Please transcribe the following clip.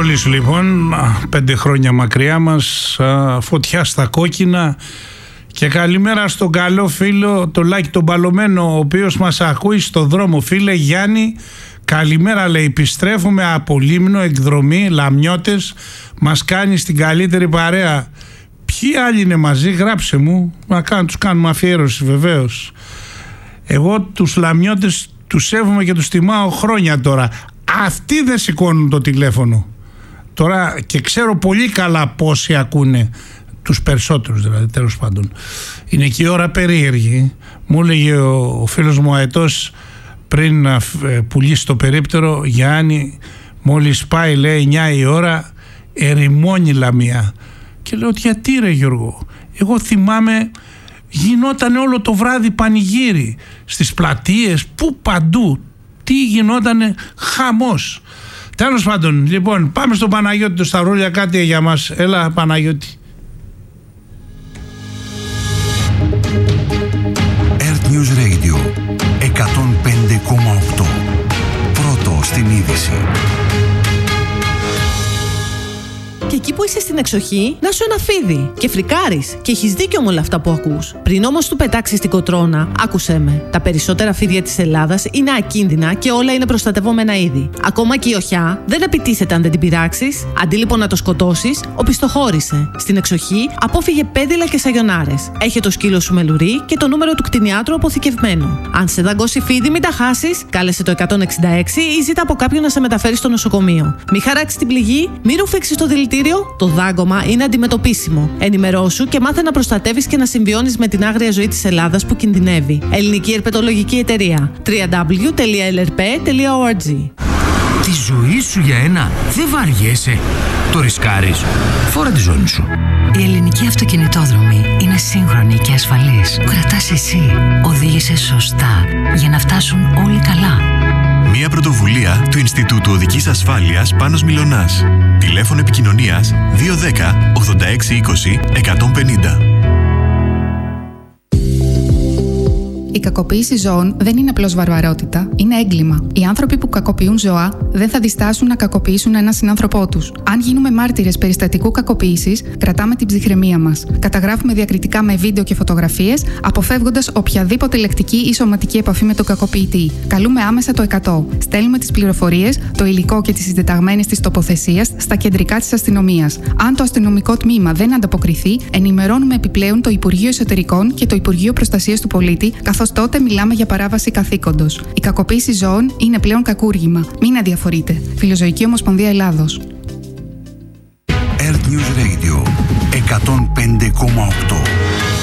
Όλοι σου λοιπόν, 5 χρόνια μακριά μας, φωτιά στα κόκκινα. Και καλημέρα στον καλό φίλο, το Λάκη τον Παλωμένο, ο οποίος μας ακούει στο δρόμο. Φίλε Γιάννη, καλημέρα, λέει, επιστρέφουμε από Λίμνο, εκδρομή, Λαμιώτες, μας κάνει στην καλύτερη παρέα. Ποιοι άλλοι είναι μαζί, γράψε μου, τους κάνουμε αφιέρωση βεβαίως. Εγώ τους Λαμιώτες τους σέβομαι και τους τιμάω χρόνια τώρα. Αυτοί δεν σηκώνουν το τηλέφωνο τώρα και ξέρω πολύ καλά πόσοι ακούνε, τους περισσότερους δηλαδή, τέλος πάντων. Είναι και η ώρα περίεργη. Μου έλεγε ο φίλος μου αετός πριν να πουλήσει το περίπτερο, Γιάννη, μόλις πάει, λέει, 9 η ώρα, ερημώνει Λαμία. Και λέω, γιατί ρε Γιώργο, εγώ θυμάμαι γινόταν όλο το βράδυ πανηγύρι στις πλατείες, πού παντού, τι γινότανε, χαμός. Τέλος πάντων, λοιπόν, πάμε στον Παναγιώτη το Σταυρούλια, κάτι για μας. Έλα Παναγιώτη. Earth News Radio 105,8. Πρώτο στην είδηση. Και εκεί που είσαι στην εξοχή, να σου ένα φίδι. Και φρικάρεις. Και έχεις δίκιο με όλα αυτά που ακούς. Πριν όμως του πετάξεις την κοτρώνα, άκουσέ με. Τα περισσότερα φίδια της Ελλάδας είναι ακίνδυνα και όλα είναι προστατευόμενα είδη. Ακόμα και η οχιά δεν επιτίθεται αν δεν την πειράξεις. Αντί λοιπόν να το σκοτώσεις, οπισθοχώρησε. Στην εξοχή, απόφυγε πέδιλα και σαγιονάρες. Έχε το σκύλο σου με λουρί και το νούμερο του κτηνιάτρου αποθηκευμένο. Αν σε δαγκώσει φίδι, μην τα χάσεις. Κάλεσε το 166 ή ζήτα από κάποιον να σε μεταφέρει στο νοσοκομείο. Μη χαράξει την πληγή, μη ρουφήξεις το δηλητήριο. Το δάγκωμα είναι αντιμετωπίσιμο. Ενημερώσου και μάθε να προστατεύεις και να συμβιώνεις με την άγρια ζωή της Ελλάδας που κινδυνεύει. Ελληνική Ερπετολογική Εταιρεία. www.lrp.org. Τη ζωή σου για ένα δεν βαριέσαι. Το ρισκάρεις. Φόρα τη ζώνη σου. Η ελληνική αυτοκινητόδρομη είναι σύγχρονη και ασφαλής. Κρατάς εσύ. Οδήγησε σωστά για να φτάσουν όλοι καλά. Μια πρωτοβουλία του Ινστιτούτου Οδικής Ασφάλειας Πάνος Μιλωνάς. Τηλέφωνο επικοινωνίας 210 86 20 150. Η κακοποίηση ζώων δεν είναι απλώς βαρβαρότητα, είναι έγκλημα. Οι άνθρωποι που κακοποιούν ζώα δεν θα διστάσουν να κακοποιήσουν έναν συνάνθρωπό τους. Αν γίνουμε μάρτυρες περιστατικού κακοποίησης, κρατάμε την ψυχραιμία μας. Καταγράφουμε διακριτικά με βίντεο και φωτογραφίες, αποφεύγοντας οποιαδήποτε λεκτική ή σωματική επαφή με τον κακοποιητή. Καλούμε άμεσα το 100. Στέλνουμε τις πληροφορίες, το υλικό και τις συντεταγμένες της τοποθεσίας στα κεντρικά της αστυνομίας. Αν το αστυνομικό τμήμα δεν ανταποκριθεί, ενημερώνουμε επιπλέον το Υπουργείο Εσωτερικών και το Υπουργείο Προστασίας του Πολίτη, καθώς τότε μιλάμε για παράβαση καθήκοντος. Η κακοποίηση ζώων είναι πλέον κακούργημα. Μην αδιαφορείτε. Φιλοζωική Ομοσπονδία Ελλάδος. Earth News Radio 105,8.